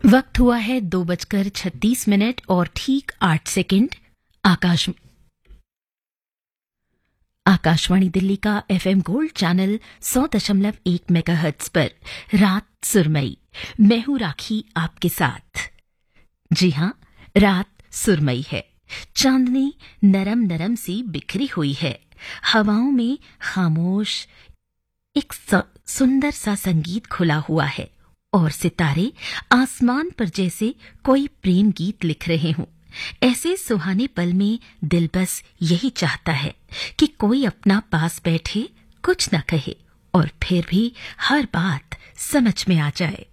वक्त हुआ है 2:36 और ठीक 8 सेकंड। आकाशवाणी दिल्ली का एफएम गोल्ड चैनल 100.1 मेगाहर्ट्ज पर रात सुरमई। मैं हूं राखी आपके साथ। जी हां, रात सुरमई है। चांदनी नरम नरम सी बिखरी हुई है। हवाओं में खामोश एक सुंदर सा संगीत खुला हुआ है और सितारे आसमान पर जैसे कोई प्रेम गीत लिख रहे हों। ऐसे सुहाने पल में दिल बस यही चाहता है कि कोई अपना पास बैठे, कुछ न कहे और फिर भी हर बात समझ में आ जाए।